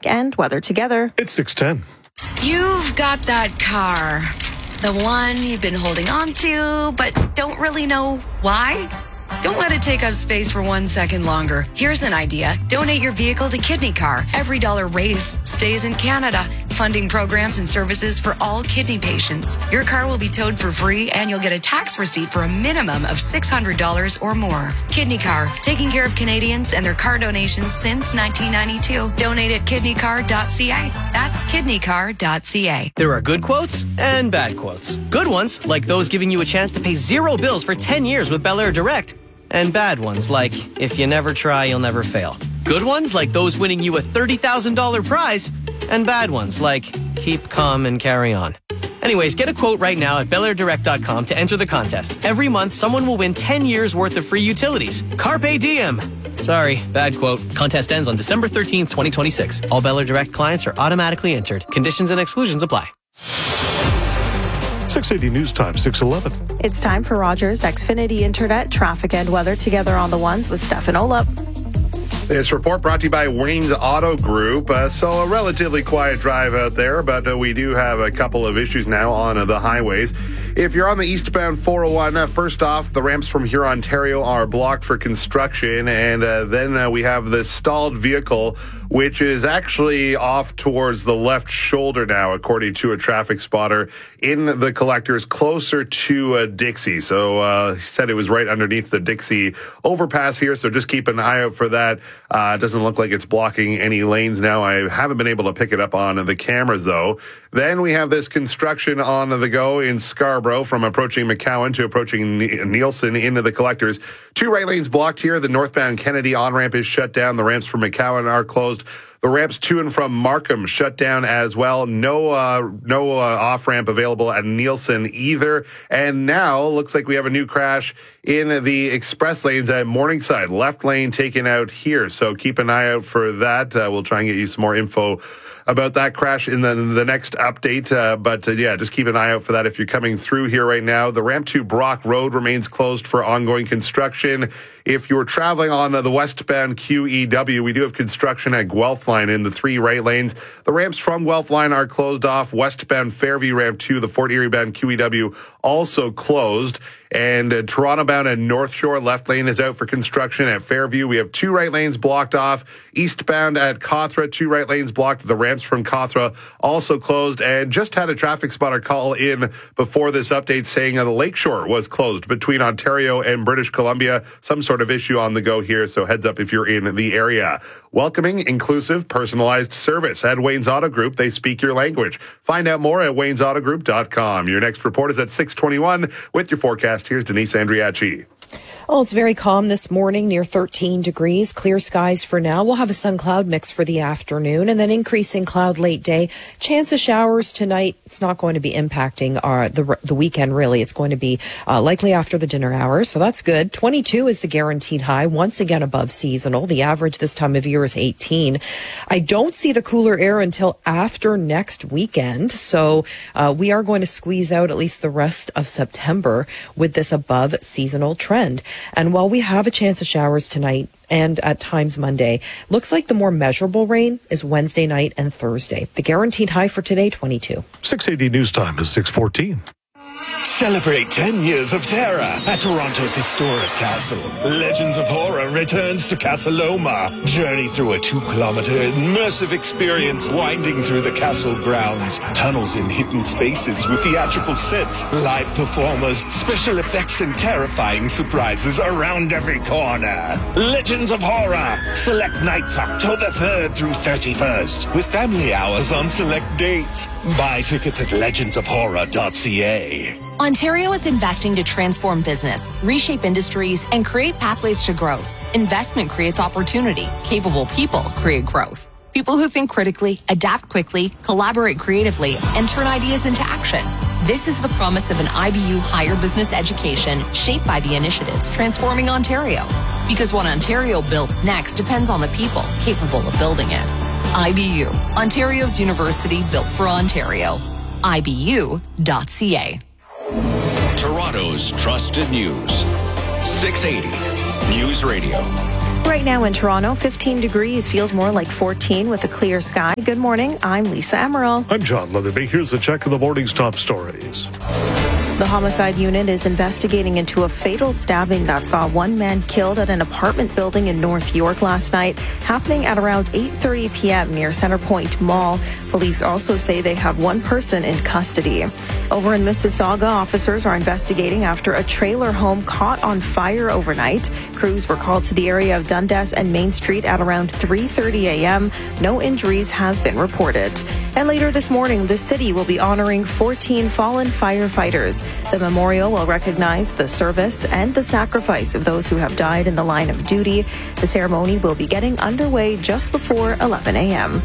and weather together. It's 6:10. You've got that car. The one you've been holding on to, but don't really know why? Don't let it take up space for 1 second longer. Here's an idea. Donate your vehicle to Kidney Car. Every dollar raised stays in Canada, funding programs and services for all kidney patients. Your car will be towed for free, and you'll get a tax receipt for a minimum of $600 or more. Kidney Car, taking care of Canadians and their car donations since 1992. Donate at kidneycar.ca. That's kidneycar.ca. There are good quotes and bad quotes. Good ones, like those giving you a chance to pay zero bills for 10 years with Bel Air Direct. And bad ones, like, if you never try, you'll never fail. Good ones, like those winning you a $30,000 prize. And bad ones, like, keep calm and carry on. Anyways, get a quote right now at BelAirDirect.com to enter the contest. Every month, someone will win 10 years worth of free utilities. Carpe diem. Sorry, bad quote. Contest ends on December 13th, 2026. All Bel Air Direct clients are automatically entered. Conditions and exclusions apply. 6:80 news time, 6:11. It's time for Rogers Xfinity Internet traffic and weather together on the ones with Stefan Olap. This report brought to you by Wayne's Auto Group. So a relatively quiet drive out there, but we do have a couple of issues now on the highways. If you're on the eastbound 401, first off, the ramps from here, Ontario, are blocked for construction. And then we have the stalled vehicle, which is actually off towards the left shoulder now, according to a traffic spotter in the collectors closer to Dixie. So he said it was right underneath the Dixie overpass here. So just keep an eye out for that. It doesn't look like it's blocking any lanes now. I haven't been able to pick it up on the cameras, though. Then we have this construction on the go in Scarborough from approaching McCowan to approaching Nielsen into the collectors. 2 right lanes blocked here. The northbound Kennedy on-ramp is shut down. The ramps for McCowan are closed. The ramps to and from Markham shut down as well. No off-ramp available at Nielsen either. And now looks like we have a new crash in the express lanes at Morningside. Left lane taken out here. So keep an eye out for that. We'll try and get you some more info about that crash in the next update. But just keep an eye out for that if you're coming through here right now. The ramp to Brock Road remains closed for ongoing construction. If you're traveling on the westbound QEW, we do have construction at Guelph Line in the 3 right lanes. The ramps from Guelph Line are closed off. Westbound Fairview ramp to the Fort Erie bound QEW also closed. And Toronto-bound and North Shore left lane is out for construction at Fairview. We have 2 right lanes blocked off. Eastbound at Cawthra, 2 right lanes blocked. The ramps from Cawthra also closed. And just had a traffic spotter call in before this update saying the Lakeshore was closed between Ontario and British Columbia. Some sort of issue on the go here, so heads up if you're in the area. Welcoming, inclusive, personalized service. At Wayne's Auto Group, they speak your language. Find out more at waynesautogroup.com. Your next report is at 6:21 with your forecast. Here's Denise Andriachi. Well, it's very calm this morning, near 13 degrees. Clear skies for now. We'll have a sun-cloud mix for the afternoon, and then increasing cloud late day. Chance of showers tonight. It's not going to be impacting the weekend, really. It's going to be likely after the dinner hours, so that's good. 22 is the guaranteed high, once again above seasonal. The average this time of year is 18. I don't see the cooler air until after next weekend, so we are going to squeeze out at least the rest of September with this above seasonal trend. And while we have a chance of showers tonight and at times Monday, looks like the more measurable rain is Wednesday night and Thursday. The guaranteed high for today, 22. 6:80 news time is 6:14. Celebrate 10 years of terror at Toronto's historic castle. Legends of Horror returns to Casa Loma. Journey through a 2-kilometer immersive experience winding through the castle grounds. Tunnels in hidden spaces with theatrical sets, live performers, special effects, and terrifying surprises around every corner. Legends of Horror. Select nights October 3rd through 31st with family hours on select dates. Buy tickets at legendsofhorror.ca. Ontario is investing to transform business, reshape industries, and create pathways to growth. Investment creates opportunity. Capable people create growth. People who think critically, adapt quickly, collaborate creatively, and turn ideas into action. This is the promise of an IBU higher business education shaped by the initiatives transforming Ontario. Because what Ontario builds next depends on the people capable of building it. IBU, Ontario's university built for Ontario. IBU.ca. Toronto's trusted news. 680 News Radio. Right now in Toronto, 15 degrees, feels more like 14 with a clear sky. Good morning, I'm Lisa Emerald. I'm John Leatherby. Here's a check of the morning's top stories. The homicide unit is investigating into a fatal stabbing that saw one man killed at an apartment building in North York last night, happening at around 8:30 p.m. near Centrepoint Mall. Police also say they have one person in custody. Over in Mississauga, officers are investigating after a trailer home caught on fire overnight. Crews were called to the area of Dundas and Main Street at around 3:30 a.m. No injuries have been reported. And later this morning, the city will be honoring 14 fallen firefighters. The memorial will recognize the service and the sacrifice of those who have died in the line of duty. The ceremony will be getting underway just before 11 a.m.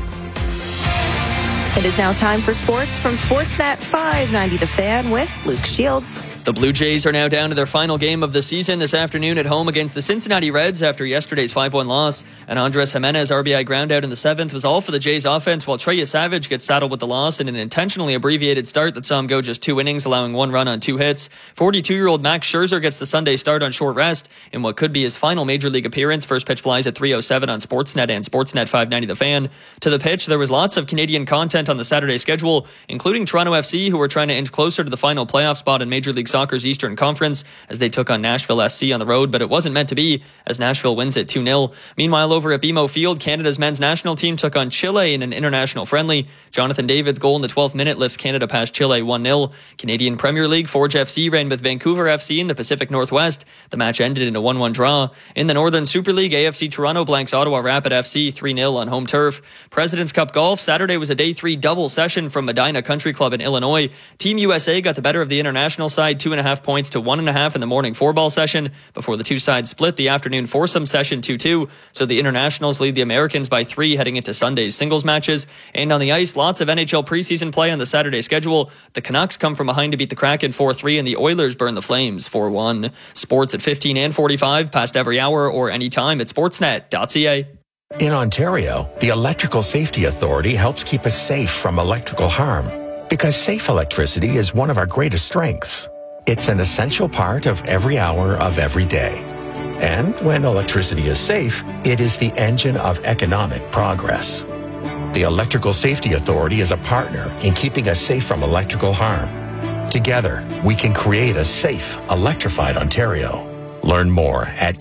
It is now time for sports from Sportsnet 590 The Fan with Luke Shields. The Blue Jays are now down to their final game of the season this afternoon at home against the Cincinnati Reds after yesterday's 5-1 loss. And Andres Jimenez RBI ground out in the 7th was all for the Jays offense, while Trey Savage gets saddled with the loss in an intentionally abbreviated start that saw him go just 2 innings, allowing 1 run on 2 hits. 42-year-old Max Scherzer gets the Sunday start on short rest in what could be his final Major League appearance. First pitch flies at 3:07 on Sportsnet and Sportsnet 590 The Fan. To the pitch, there was lots of Canadian content on the Saturday schedule, including Toronto FC, who were trying to inch closer to the final playoff spot in Major League Soccer's Eastern Conference as they took on Nashville SC on the road, but it wasn't meant to be as Nashville wins it 2-0. Meanwhile, over at BMO Field, Canada's men's national team took on Chile in an international friendly. Jonathan David's goal in the 12th minute lifts Canada past Chile 1-0. Canadian Premier League, Forge FC ran with Vancouver FC in the Pacific Northwest. The match ended in a 1-1 draw. In the Northern Super League, AFC Toronto blanks Ottawa Rapid FC 3-0 on home turf. President's Cup Golf, Saturday was a day 3 double session from Medina Country Club in Illinois. Team USA got the better of the international side, 2.5 points to 1.5 in the morning 4-ball session before the two sides split the afternoon foursome session 2-2. So the internationals lead the Americans by 3 heading into Sunday's singles matches. And on the ice, lots of NHL preseason play on the Saturday schedule. The Canucks come from behind to beat the Kraken 4-3 and the Oilers burn the Flames 4-1. Sports at 15 and 45, past every hour or anytime at sportsnet.ca. In Ontario, the Electrical Safety Authority helps keep us safe from electrical harm because safe electricity is one of our greatest strengths. It's an essential part of every hour of every day. And when electricity is safe, it is the engine of economic progress. The Electrical Safety Authority is a partner in keeping us safe from electrical harm. Together, we can create a safe, electrified Ontario. Learn more at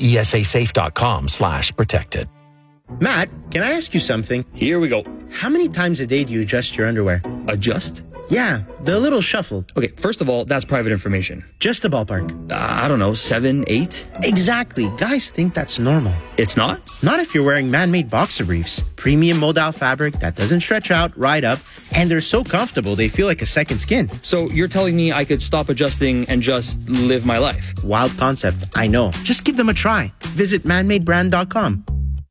esasafe.com/protected. Matt, can I ask you something? Here we go. How many times a day do you adjust your underwear? Adjust? Yeah, the little shuffle. Okay, first of all, that's private information. Just a ballpark. I don't know, 7, 8? Exactly. Guys think that's normal. It's not? Not if you're wearing man-made boxer briefs. Premium modal fabric that doesn't stretch out, right up, and they're so comfortable they feel like a second skin. So you're telling me I could stop adjusting and just live my life? Wild concept, I know. Just give them a try. Visit manmadebrand.com.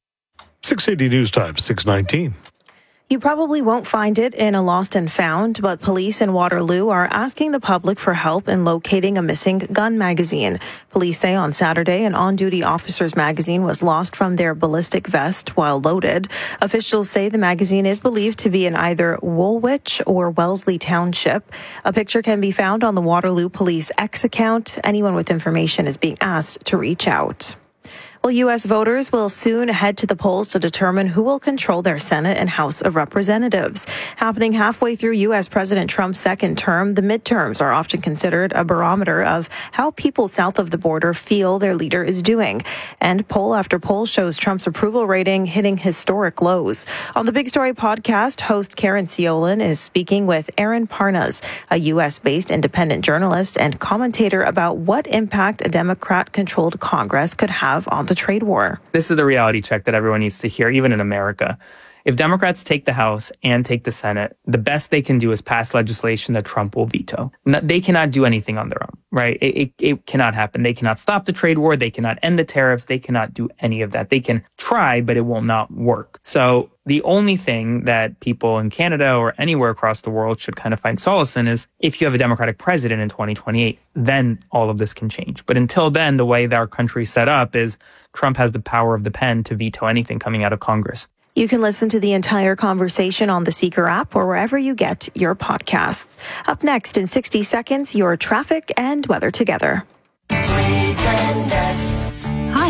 680 News Time, 6:19. You probably won't find it in a lost and found, but police in Waterloo are asking the public for help in locating a missing gun magazine. Police say on Saturday, an on-duty officer's magazine was lost from their ballistic vest while loaded. Officials say the magazine is believed to be in either Woolwich or Wellesley Township. A picture can be found on the Waterloo Police X account. Anyone with information is being asked to reach out. Well, U.S. voters will soon head to the polls to determine who will control their Senate and House of Representatives. Happening halfway through U.S. President Trump's second term, the midterms are often considered a barometer of how people south of the border feel their leader is doing. And poll after poll shows Trump's approval rating hitting historic lows. On the Big Story podcast, host Karen Ciolin is speaking with Aaron Parnas, a U.S.-based independent journalist and commentator about what impact a Democrat-controlled Congress could have on the trade war. This is the reality check that everyone needs to hear, even in America. If Democrats take the House and take the Senate, the best they can do is pass legislation that Trump will veto. They cannot do anything on their own, right? It cannot happen. They cannot stop the trade war. They cannot end the tariffs. They cannot do any of that. They can try, but it will not work. So the only thing that people in Canada or anywhere across the world should kind of find solace in is if you have a Democratic president in 2028, then all of this can change. But until then, the way that our country is set up is Trump has the power of the pen to veto anything coming out of Congress. You can listen to the entire conversation on the Seeker app or wherever you get your podcasts. Up next in 60 seconds, your traffic and weather together. Hi,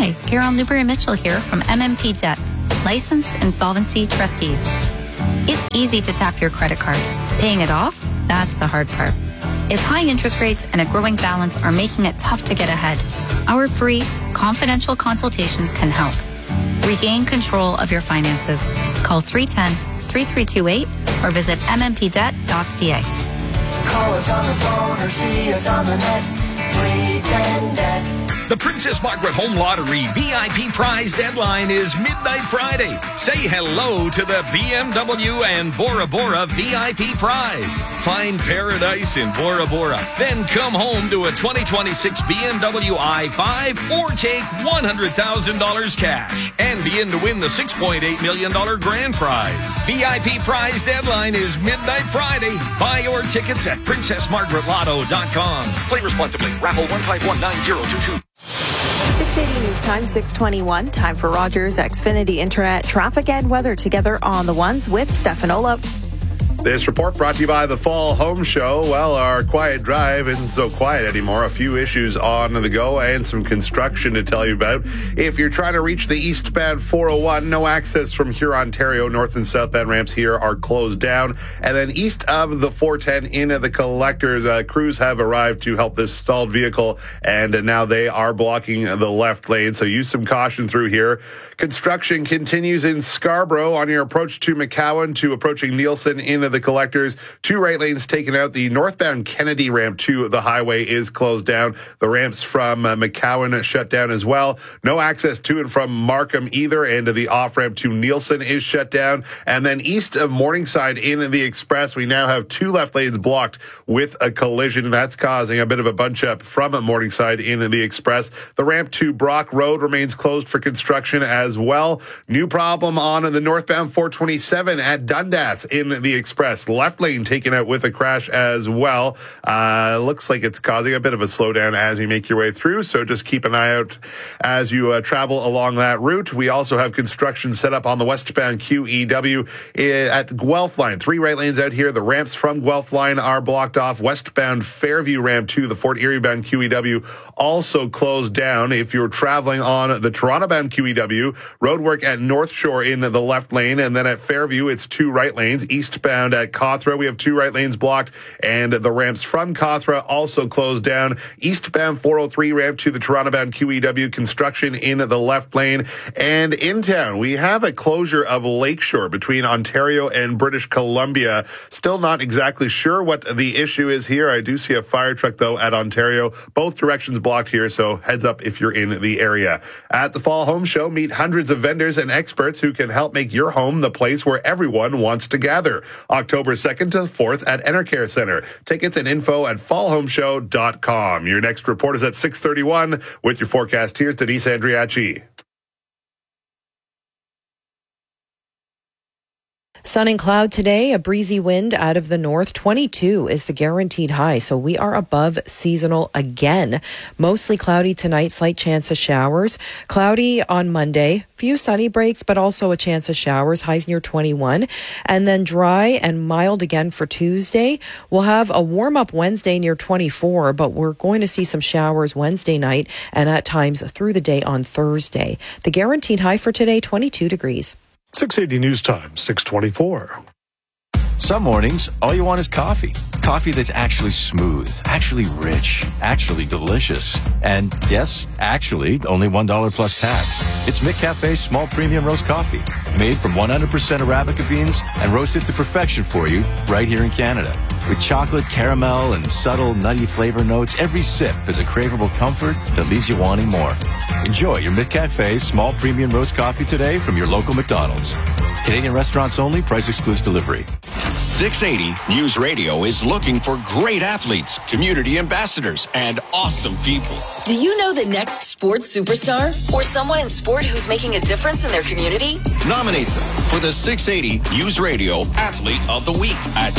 Hi, Carol Newberry Mitchell here from MMP Debt, licensed insolvency trustees. It's easy to tap your credit card. Paying it off, that's the hard part. If high interest rates and a growing balance are making it tough to get ahead, our free, confidential consultations can help. Regain control of your finances. Call 310-3328 or visit mmpdebt.ca. Call us on the phone or see us on the net. 310-DEBT. The Princess Margaret Home Lottery VIP prize deadline is midnight Friday. Say hello to the BMW and Bora Bora VIP prize. Find paradise in Bora Bora. Then come home to a 2026 BMW i5 or take $100,000 cash and begin to win the $6.8 million grand prize. VIP prize deadline is midnight Friday. Buy your tickets at princessmargaretlotto.com. Play responsibly. Raffle 1519022. 680 News Time, 621. Time for Rogers Xfinity Internet traffic and weather together on the ones with Stefanola. This report brought to you by the Fall Home Show. Well, our quiet drive isn't so quiet anymore. A few issues on the go and some construction to tell you about. If you're trying to reach the eastbound 401, no access from here, Ontario. North and southbound ramps here are closed down. And then east of the 410 in the collectors, crews have arrived to help this stalled vehicle, and now they are blocking the left lane. So use some caution through here. Construction continues in Scarborough on your approach to McCowan to approaching Nielsen in the collectors. 2 right lanes taken out. The northbound Kennedy ramp to the highway is closed down. The ramps from McCowan shut down as well. No access to and from Markham either, and the off-ramp to Nielsen is shut down. And then east of Morningside in the Express, we now have 2 left lanes blocked with a collision. That's causing a bit of a bunch up from Morningside in the Express. The ramp to Brock Road remains closed for construction as well. New problem on the northbound 427 at Dundas in the Express. Left lane taken out with a crash as well. Looks like it's causing a bit of a slowdown as you make your way through, so just keep an eye out as you travel along that route. We also have construction set up on the westbound QEW at Guelph Line. 3 right lanes out here. The ramps from Guelph Line are blocked off. Westbound Fairview ramp to the Fort Erie bound QEW also closed down. If you're traveling on the Toronto bound QEW, roadwork at North Shore in the left lane, and then at Fairview, it's 2 right lanes. Eastbound at Cawthra, we have 2 right lanes blocked, and the ramps from Cawthra also closed down. Eastbound 403 ramp to the Toronto-bound QEW, construction in the left lane. And in town, we have a closure of Lakeshore between Ontario and British Columbia. Still not exactly sure what the issue is here. I do see a fire truck, though, at Ontario. Both directions blocked here, so heads up if you're in the area. At the Fall Home Show, meet hundreds of vendors and experts who can help make your home the place where everyone wants to gather. October 2nd to 4th at Enercare Center. Tickets and info at fallhomeshow.com. Your next report is at 6:31 with your forecast. Here's Denise Andriachi. Sun and cloud today, a breezy wind out of the north. 22 is the guaranteed high, so we are above seasonal again. Mostly cloudy tonight, slight chance of showers. Cloudy on Monday, few sunny breaks, but also a chance of showers, highs near 21. And then dry and mild again for Tuesday. We'll have a warm-up Wednesday near 24, but we're going to see some showers Wednesday night and at times through the day on Thursday. The guaranteed high for today, 22 degrees. 680 News Time, 624. Some mornings, all you want is coffee. Coffee that's actually smooth, actually rich, actually delicious. And yes, actually, only $1 plus tax. It's McCafe's small premium roast coffee, made from 100% Arabica beans and roasted to perfection for you right here in Canada. With chocolate, caramel, and subtle nutty flavor notes, every sip is a craveable comfort that leaves you wanting more. Enjoy your McCafe's small premium roast coffee today from your local McDonald's. Canadian restaurants only, price excludes delivery. 680 News Radio is looking for great athletes, community ambassadors, and awesome people. Do you know the next sports superstar or someone in sport who's making a difference in their community? Nominate them for the 680 News Radio Athlete of the Week at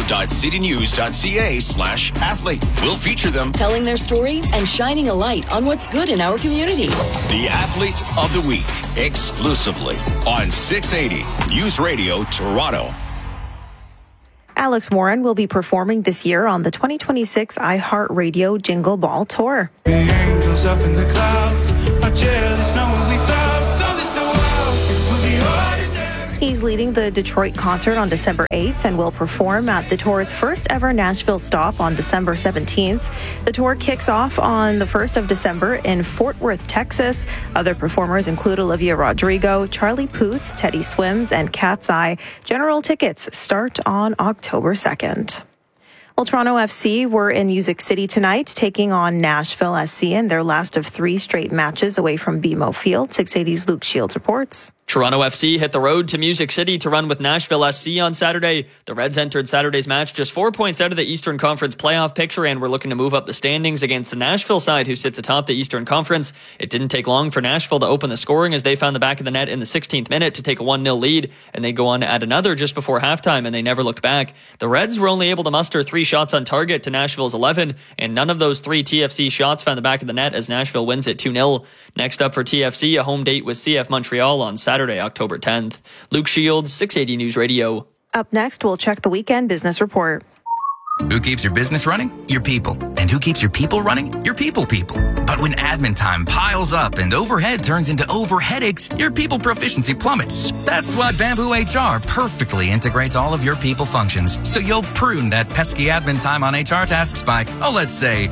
toronto.citynews.ca/athlete. We'll feature them telling their story and shining a light on what's good in our community. The Athlete of the Week, exclusively on 680 News Radio Toronto. Alex Warren will be performing this year on the 2026 iHeartRadio Jingle Ball Tour. The angels up in the clouds are jealous knowing we found something so wild. We'll be ordinary. He's leading the Detroit concert on December 8th and will perform at the tour's first ever Nashville stop on December 17th. The tour kicks off on the 1st of December in Fort Worth, Texas. Other performers include Olivia Rodrigo, Charlie Puth, Teddy Swims, and Cat's Eye. General tickets start on October 2nd. Well, Toronto FC were in Music City tonight, taking on Nashville SC in their last of 3 straight matches away from BMO Field. 680's Luke Shields reports. Toronto FC hit the road to Music City to run with Nashville SC on Saturday. The Reds entered Saturday's match just 4 points out of the Eastern Conference playoff picture and were looking to move up the standings against the Nashville side who sits atop the Eastern Conference. It didn't take long for Nashville to open the scoring as they found the back of the net in the 16th minute to take a 1-0 lead, and they go on to add another just before halftime, and they never looked back. The Reds were only able to muster 3 shots on target to Nashville's 11, and none of those 3 TFC shots found the back of the net as Nashville wins it 2-0. Next up for TFC, a home date with CF Montreal on Saturday, October 10th. Luke Shields, 680 News Radio. Up next, we'll check the weekend business report. Who keeps your business running? Your people. And who keeps your people running? Your people. But when admin time piles up and overhead turns into overheadaches, your people proficiency plummets. That's why Bamboo HR perfectly integrates all of your people functions, so you'll prune that pesky admin time on HR tasks by, let's say,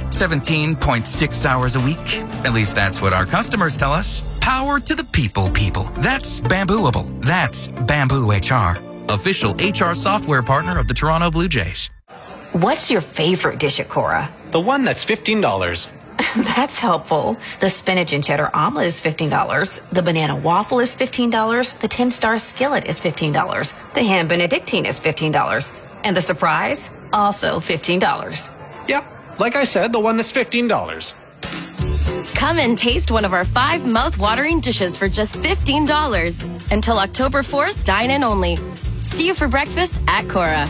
17.6 hours a week. At least that's what our customers tell us. Power to the people. That's Bambooable. That's Bamboo HR. Official HR software partner of the Toronto Blue Jays. What's your favorite dish at Cora? The one that's $15. That's helpful. The spinach and cheddar omelet is $15. The banana waffle is $15. The 10-star skillet is $15. The ham benedictine is $15. And the surprise? Also $15. Yep, like I said, the one that's $15. Come and taste one of our 5 mouth-watering dishes for just $15. Until October 4th, dine-in only. See you for breakfast at Cora.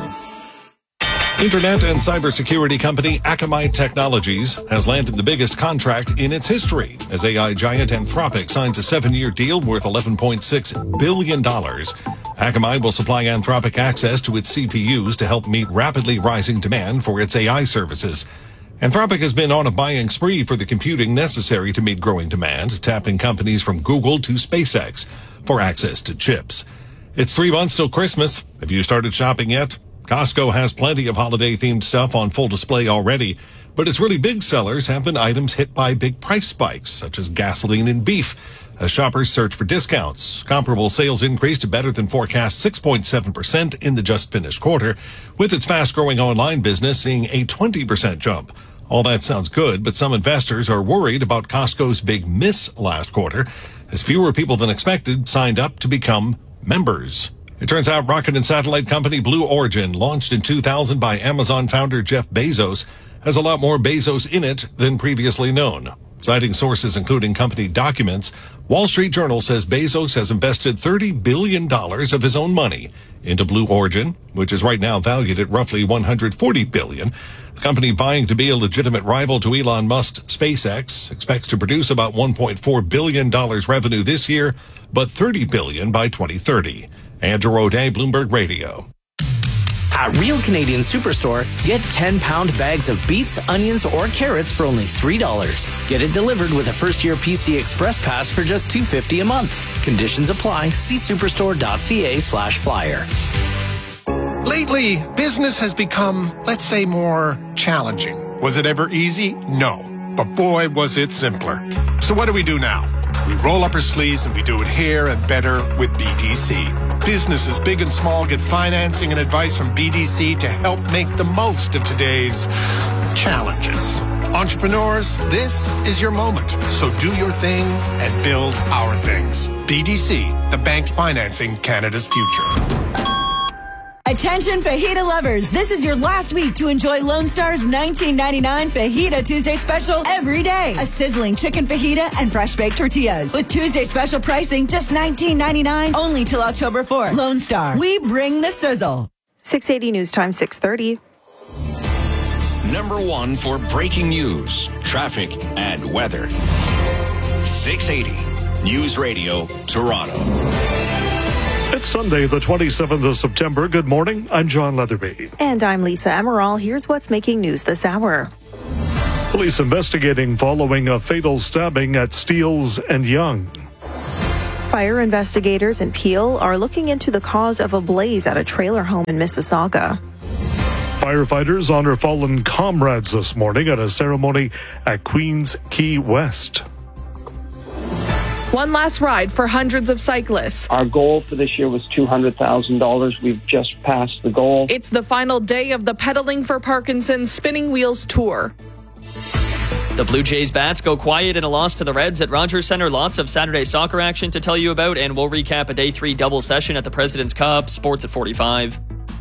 Internet and cybersecurity company Akamai Technologies has landed the biggest contract in its history as AI giant Anthropic signs a 7-year deal worth $11.6 billion. Akamai will supply Anthropic access to its CPUs to help meet rapidly rising demand for its AI services. Anthropic has been on a buying spree for the computing necessary to meet growing demand, tapping companies from Google to SpaceX for access to chips. It's 3 months till Christmas. Have you started shopping yet? Costco has plenty of holiday-themed stuff on full display already, but its really big sellers have been items hit by big price spikes, such as gasoline and beef, as shoppers search for discounts. Comparable sales increased to better than forecast 6.7% in the just-finished quarter, with its fast-growing online business seeing a 20% jump. All that sounds good, but some investors are worried about Costco's big miss last quarter, as fewer people than expected signed up to become members. It turns out rocket and satellite company Blue Origin, launched in 2000 by Amazon founder Jeff Bezos, has a lot more Bezos in it than previously known. Citing sources including company documents, Wall Street Journal says Bezos has invested $30 billion of his own money into Blue Origin, which is right now valued at roughly $140 billion. The company, vying to be a legitimate rival to Elon Musk's SpaceX, expects to produce about $1.4 billion revenue this year, but $30 billion by 2030. Andrew O'Day, Bloomberg Radio. At Real Canadian Superstore, get 10-pound bags of beets, onions, or carrots for only $3. Get it delivered with a first-year PC Express Pass for just $2.50 a month. Conditions apply. See superstore.ca/flyer. Lately, business has become, let's say, more challenging. Was it ever easy? No. But boy, was it simpler. So what do we do now? We roll up our sleeves and we do it here and better with BDC. Businesses big and small get financing and advice from BDC to help make the most of today's challenges. Entrepreneurs, this is your moment. So do your thing and build our things. BDC, the bank financing Canada's future. Attention fajita lovers, this is your last week to enjoy Lone Star's $19.99 Fajita Tuesday special every day. A sizzling chicken fajita and fresh baked tortillas. With Tuesday special pricing just $19.99 only till October 4th. Lone Star, we bring the sizzle. 680 News Time, 6:30. Number 1 for breaking news, traffic, and weather. 680 News Radio, Toronto. It's Sunday, the 27th of September. Good morning. I'm John Leatherby. And I'm Lisa Emerald. Here's what's making news this hour. Police investigating following a fatal stabbing at Steeles and Young. Fire investigators in Peel are looking into the cause of a blaze at a trailer home in Mississauga. Firefighters honor fallen comrades this morning at a ceremony at Queens Quay West. One last ride for hundreds of cyclists. Our goal for this year was $200,000. We've just passed the goal. It's the final day of the Pedaling for Parkinson's Spinning Wheels Tour. The Blue Jays bats go quiet in a loss to the Reds at Rogers Centre. Lots of Saturday soccer action to tell you about, and we'll recap a Day 3 double session at the President's Cup. Sports at 45.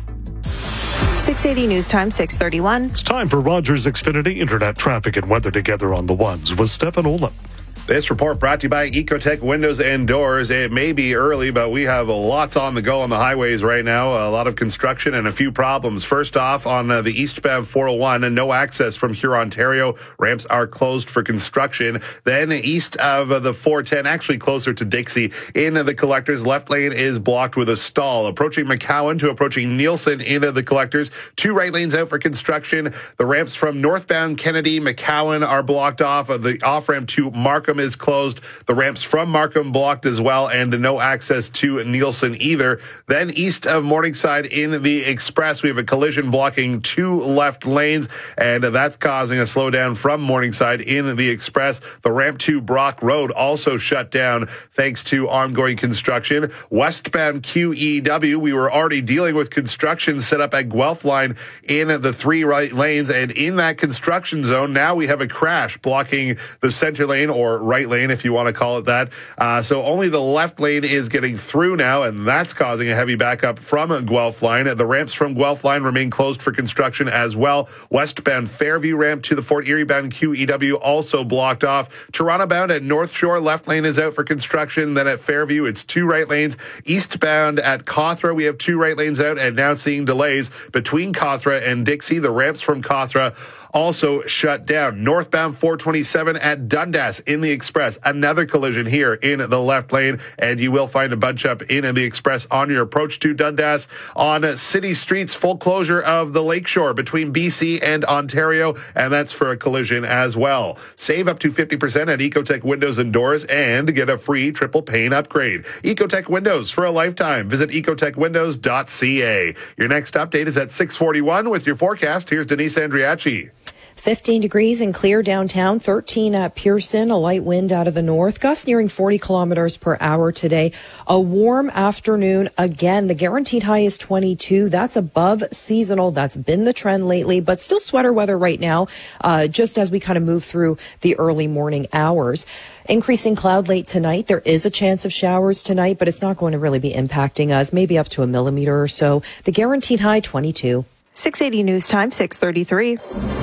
680 News Time, 6:31. It's time for Rogers Xfinity Internet Traffic and Weather Together on the Ones with Stefan Olin. This report brought to you by Ecotech Windows and Doors. It may be early, but we have lots on the go on the highways right now. A lot of construction and a few problems. First off, on the eastbound 401, and no access from Huron, Ontario. Ramps are closed for construction. Then east of the 410, actually closer to Dixie, in the collectors, left lane is blocked with a stall. Approaching McCowan to approaching Nielsen into the collectors. 2 right lanes out for construction. The ramps from northbound Kennedy, McCowan are blocked off. The off-ramp to Markham is closed. The ramps from Markham blocked as well, and no access to Nielsen either. Then east of Morningside in the Express, we have a collision blocking 2 left lanes, and that's causing a slowdown from Morningside in the Express. The ramp to Brock Road also shut down thanks to ongoing construction. Westbound QEW, we were already dealing with construction set up at Guelph Line in the 3 right lanes, and in that construction zone, now we have a crash blocking the center lane, or right lane if you want to call it that. So only the left lane is getting through now, and that's causing a heavy backup from Guelph Line. The ramps from Guelph Line remain closed for construction as well. Westbound Fairview ramp to the Fort Erie bound QEW also blocked off. Toronto bound at North Shore, left lane is out for construction. Then at Fairview, it's 2 right lanes. Eastbound at Cawthra, we have 2 right lanes out, and now seeing delays between Cawthra and Dixie. The ramps from Cawthra also shut down. Northbound 427 at Dundas in the Express. Another collision here in the left lane, and you will find a bunch up in the Express on your approach to Dundas. On city streets, full closure of the Lakeshore between BC and Ontario, and that's for a collision as well. Save up to 50% at Ecotech Windows and Doors and get a free triple pane upgrade. Ecotech Windows for a lifetime. Visit ecotechwindows.ca. Your next update is at 6:41 with your forecast. Here's Denise Andriachi. 15 degrees and clear downtown, 13 at Pearson, a light wind out of the north, gusts nearing 40 kilometers per hour today. A warm afternoon again. The guaranteed high is 22. That's above seasonal. That's been the trend lately, but still sweater weather right now, just as we kind of move through the early morning hours. Increasing cloud late tonight. There is a chance of showers tonight, but it's not going to really be impacting us, maybe up to a millimeter or so. The guaranteed high, 22. 680 News Time, 6:33.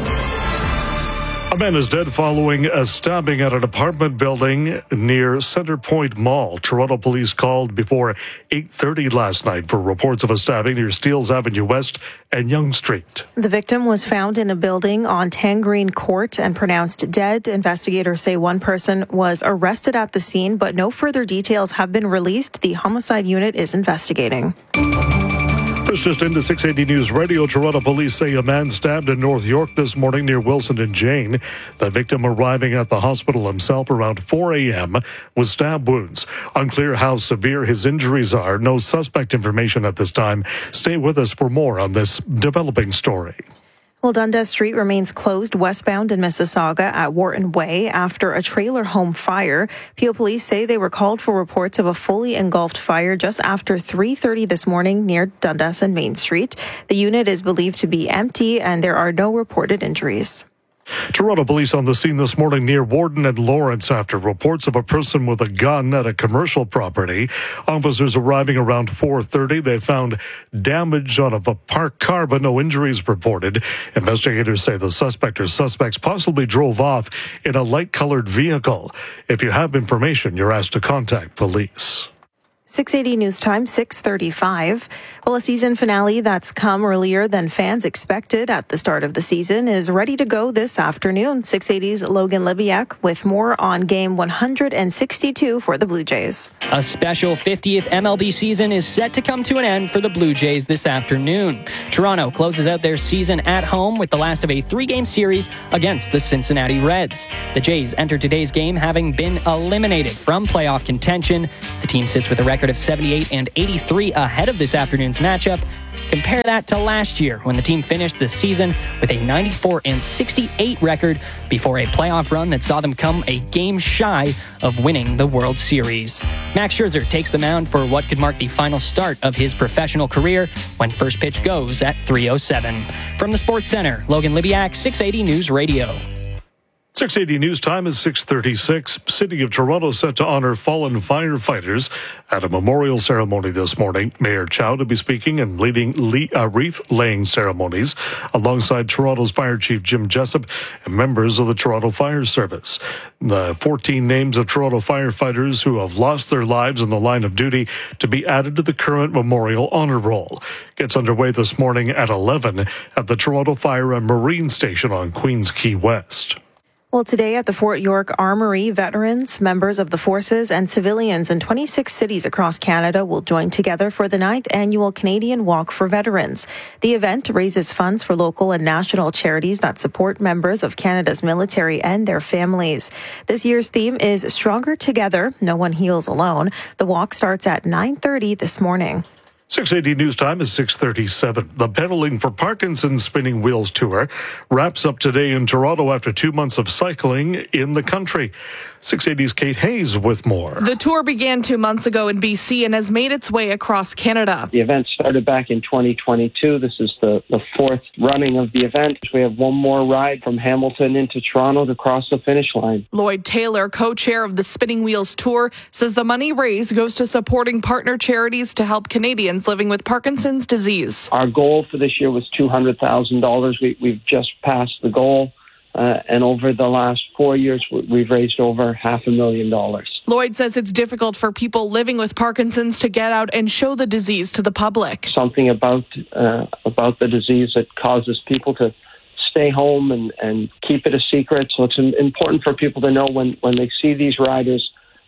A man is dead following a stabbing at an apartment building near Centre Point Mall. Toronto police called before 8:30 last night for reports of a stabbing near Steeles Avenue West and Yonge Street. The victim was found in a building on Tangreen Court and pronounced dead. Investigators say one person was arrested at the scene, but no further details have been released. The homicide unit is investigating. Just into 680 News Radio, Toronto police say a man stabbed in North York this morning near Wilson and Jane. The victim arriving at the hospital himself around 4 a.m. with stab wounds. Unclear how severe his injuries are. No suspect information at this time. Stay with us for more on this developing story. Well, Dundas Street remains closed westbound in Mississauga at Wharton Way after a trailer home fire. Peel police say they were called for reports of a fully engulfed fire just after 3:30 this morning near Dundas and Main Street. The unit is believed to be empty and there are no reported injuries. Toronto police on the scene this morning near Warden and Lawrence after reports of a person with a gun at a commercial property. Officers arriving around 4:30. They found damage on a parked car, but no injuries reported. Investigators say the suspect or suspects possibly drove off in a light-colored vehicle. If you have information, you're asked to contact police. 680 News Time, 6:35. Well, a season finale that's come earlier than fans expected at the start of the season is ready to go this afternoon. 680's Logan Libiak with more on game 162 for the Blue Jays. A special 50th MLB season is set to come to an end for the Blue Jays this afternoon. Toronto closes out their season at home with the last of a 3-game series against the Cincinnati Reds. The Jays enter today's game having been eliminated from playoff contention. The team sits with a record of 78 and 83 ahead of this afternoon's matchup. Compare that to last year when the team finished the season with a 94 and 68 record before a playoff run that saw them come a game shy of winning the World Series. Max Scherzer takes the mound for what could mark the final start of his professional career when first pitch goes at 3:07. From the Sports Center, Logan Libiak, 680 News Radio. 680 News Time is 6:36. City of Toronto set to honor fallen firefighters at a memorial ceremony this morning. Mayor Chow to be speaking and leading wreath-laying ceremonies alongside Toronto's Fire Chief Jim Jessup and members of the Toronto Fire Service. The 14 names of Toronto firefighters who have lost their lives in the line of duty to be added to the current memorial honor roll gets underway this morning at 11 at the Toronto Fire and Marine Station on Queens Quay West. Well, today at the Fort York Armory, veterans, members of the forces, and civilians in 26 cities across Canada will join together for the 9th annual Canadian Walk for Veterans. The event raises funds for local and national charities that support members of Canada's military and their families. This year's theme is Stronger Together, No One Heals Alone. The walk starts at 9:30 this morning. 680 News Time is 6:37. The Pedaling for Parkinson's Spinning Wheels Tour wraps up today in Toronto after 2 months of cycling in the country. 680's Kate Hayes with more. The tour began 2 months ago in BC and has made its way across Canada. The event started back in 2022. This is the fourth running of the event. We have one more ride from Hamilton into Toronto to cross the finish line. Lloyd Taylor, co-chair of the Spinning Wheels Tour, says the money raised goes to supporting partner charities to help Canadians living with Parkinson's disease. Our goal for this year was $200,000. We've just passed the goal. And over the last 4 years, we've raised over $500,000. Lloyd says it's difficult for people living with Parkinson's to get out and show the disease to the public. Something about the disease that causes people to stay home and keep it a secret. So it's important for people to know when they see these riders.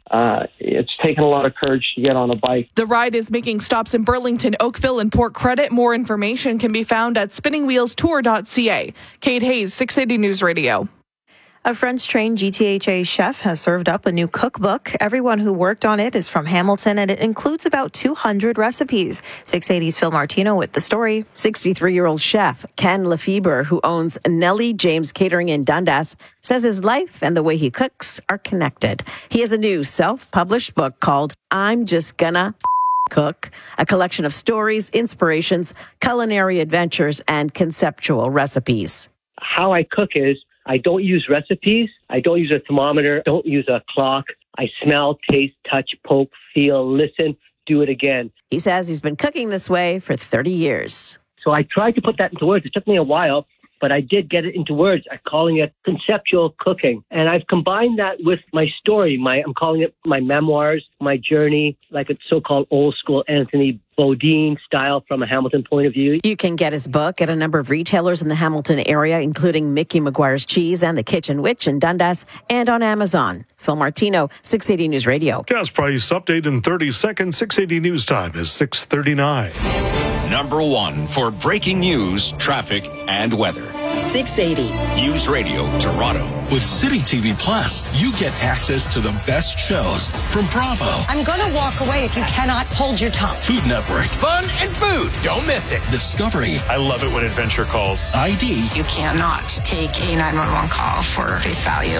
It's taken a lot of courage to get on a bike. The ride is making stops in Burlington, Oakville, and Port Credit. More information can be found at spinningwheelstour.ca. Kate Hayes, 680 News Radio. A French-trained GTHA chef has served up a new cookbook. Everyone who worked on it is from Hamilton, and it includes about 200 recipes. 680's Phil Martino with the story. 63-year-old chef Ken Lefebvre, who owns Nellie James Catering in Dundas, says his life and the way he cooks are connected. He has a new self-published book called I'm Just Gonna Cook, a collection of stories, inspirations, culinary adventures, and conceptual recipes. How I cook is I don't use recipes. I don't use a thermometer. Don't use a clock. I smell, taste, touch, poke, feel, listen, do it again. He says he's been cooking this way for 30 years. So I tried to put that into words. It took me a while, but I did get it into words. I'm calling it conceptual cooking. And I've combined that with my story. I'm calling it my memoirs, my journey, like a so-called old school Anthony Bourdain style from a Hamilton point of view. You can get his book at a number of retailers in the Hamilton area, including Mickey McGuire's Cheese and the Kitchen Witch in Dundas, and on Amazon. Phil Martino, 680 News Radio. Gas price update in 30 seconds. 680 News Time is 6:39. Number 1 for breaking news, traffic, and weather. 680 News Radio Toronto. With City TV Plus, you get access to the best shows from Bravo. I'm going to walk away if you cannot hold your tongue. Food Network. Fun and food. Don't miss it. Discovery. I love it when Adventure calls. ID. You cannot take a 911 call for face value.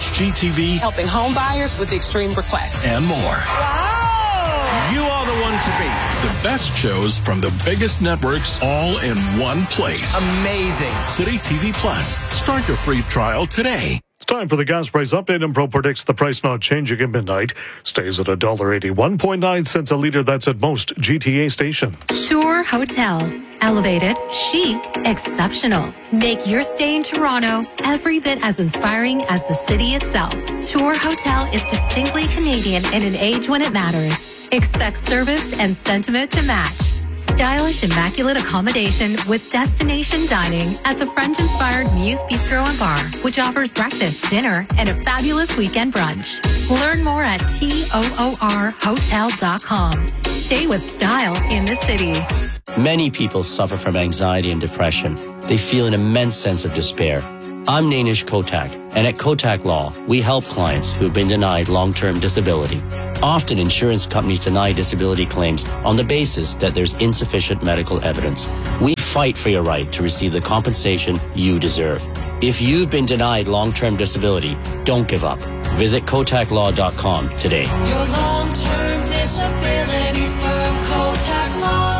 HGTV. Helping home buyers with extreme requests. And more. Wow! You are the one to beat. The best shows from the biggest networks all in one place. Amazing. City TV Plus. Start your free trial today. It's time for the gas price update. Impro predicts the price not changing at midnight. Stays at $1.80, 1.9 cents a litre. That's at most GTA stations. Shore Hotel. Elevated, chic, exceptional. Make your stay in Toronto every bit as inspiring as the city itself. Shore Hotel is distinctly Canadian in an age when it matters. Expect service and sentiment to match. Stylish, immaculate accommodation with destination dining at the French-inspired Muse Bistro and Bar, which offers breakfast, dinner, and a fabulous weekend brunch. Learn more at TOORhotel.com. Stay with style in the city. Many people suffer from anxiety and depression. They feel an immense sense of despair. I'm Nainish Kotak, and at Kotak Law, we help clients who have been denied long-term disability. Often, insurance companies deny disability claims on the basis that there's insufficient medical evidence. We fight for your right to receive the compensation you deserve. If you've been denied long-term disability, don't give up. Visit KotakLaw.com today. Your long-term disability firm, Kotak Law.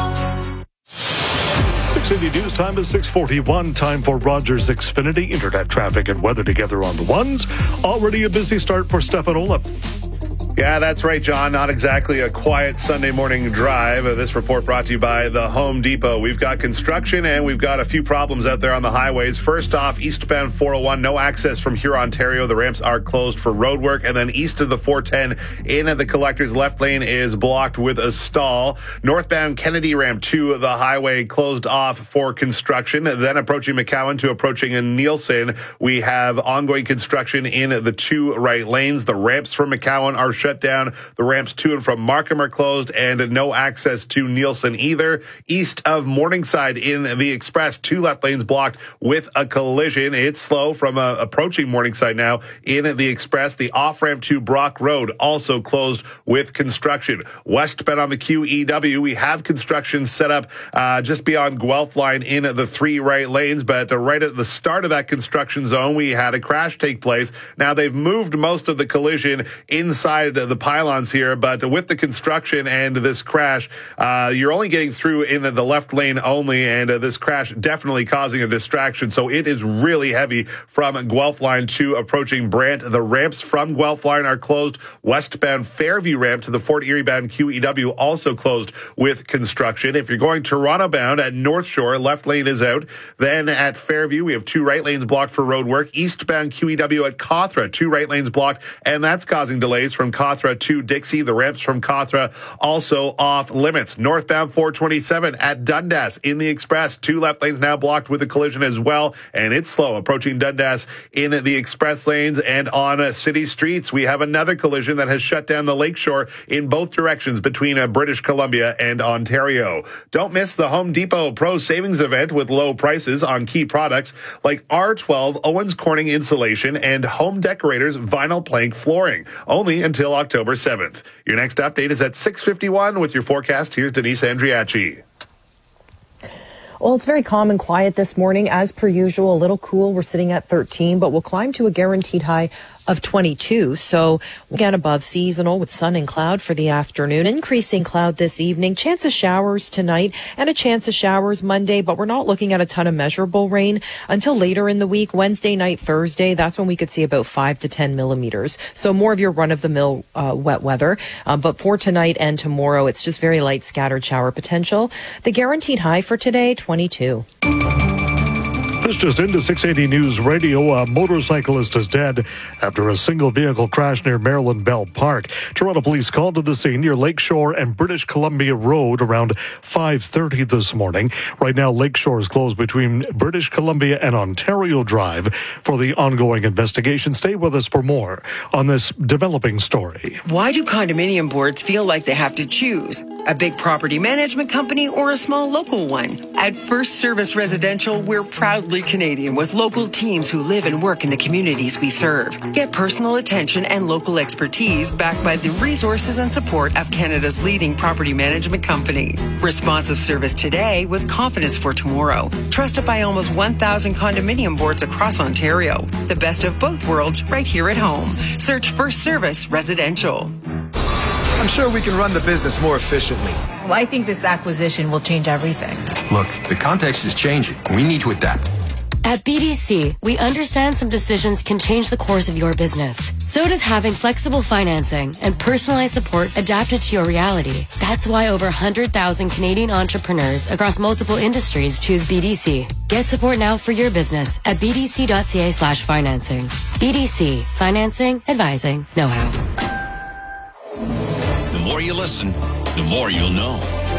680 News time is 6:41. Time for Rogers Xfinity. Internet traffic and weather together on the ones. Already a busy start for Stefan Olip. Yeah, that's right, John. Not exactly a quiet Sunday morning drive. This report brought to you by the Home Depot. We've got construction and we've got a few problems out there on the highways. First off, eastbound 401, no access from here, Ontario. The ramps are closed for road work. And then east of the 410 in the collector's left lane is blocked with a stall. Northbound Kennedy ramp to the highway closed off for construction. Then approaching McCowan to approaching Nielsen, we have ongoing construction in the two right lanes. The ramps from McCowan are shut down. The ramps to and from Markham are closed and no access to Nielsen either. East of Morningside in the Express, two left lanes blocked with a collision. It's slow from approaching Morningside now in the Express. The off-ramp to Brock Road also closed with construction. Westbound on the QEW, we have construction set up just beyond Guelph line in the three right lanes, but right at the start of that construction zone, we had a crash take place. Now they've moved most of the collision inside the pylons here, but with the construction and this crash, you're only getting through in the left lane only, and this crash definitely causing a distraction. So it is really heavy from Guelph line to approaching Brant. The ramps from Guelph line are closed. Westbound Fairview ramp to the Fort Erie bound QEW also closed with construction. If you're going Toronto bound at North Shore, left lane is out. Then at Fairview, we have two right lanes blocked for road work. Eastbound QEW at Cawthra, two right lanes blocked, and that's causing delays from Cawthra to Dixie. The ramps from Cawthra also off limits. Northbound 427 at Dundas in the Express, two left lanes now blocked with a collision as well, and it's slow approaching Dundas in the express lanes. And on city streets, we have another collision that has shut down the Lakeshore in both directions between British Columbia and Ontario. Don't miss the Home Depot Pro Savings event with low prices on key products like R12 Owens Corning insulation and Home Decorators vinyl plank flooring, only until October 7th. Your next update is at 6:51 with your forecast. Here's Denise Andriachi. Well, it's very calm and quiet this morning. As per usual, a little cool. We're sitting at 13, but we'll climb to a guaranteed high of 22. So again, above seasonal with sun and cloud for the afternoon. Increasing cloud this evening. Chance of showers tonight and a chance of showers Monday, but we're not looking at a ton of measurable rain until later in the week. Wednesday night, Thursday, that's when we could see about 5 to 10 millimeters. So more of your run-of-the-mill wet weather. But for tonight and tomorrow, it's just very light scattered shower potential. The guaranteed high for today, 22. This just into 680 News Radio. A motorcyclist is dead after a single vehicle crash near Maryland Bell Park. Toronto police called to the scene near Lakeshore and British Columbia Road around 5:30 this morning. Right now, Lakeshore is closed between British Columbia and Ontario Drive for the ongoing investigation. Stay with us for more on this developing story. Why do condominium boards feel like they have to choose? A big property management company or a small local one? At First Service Residential, we're proudly Canadian with local teams who live and work in the communities we serve. Get personal attention and local expertise backed by the resources and support of Canada's leading property management company. Responsive service today with confidence for tomorrow. Trusted by almost 1,000 condominium boards across Ontario. The best of both worlds right here at home. Search First Service Residential. I'm sure we can run the business more efficiently. Well, I think this acquisition will change everything. Look, the context is changing. We need to adapt. At BDC, we understand some decisions can change the course of your business. So does having flexible financing and personalized support adapted to your reality. That's why over 100,000 Canadian entrepreneurs across multiple industries choose BDC. Get support now for your business at bdc.ca/financing. BDC, financing, advising, know-how. The more you listen, the more you'll know.